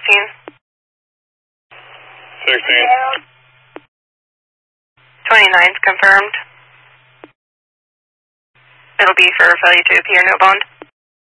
16. 29's confirmed. It'll be for failure to appear, no bond.